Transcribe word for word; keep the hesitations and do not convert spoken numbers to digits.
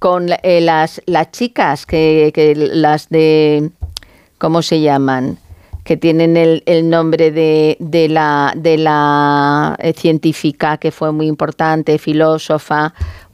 con eh, las, las chicas, que, que las de, ¿cómo se llaman? Que tienen el, el nombre de, de la, de la científica que fue muy importante, filósofa,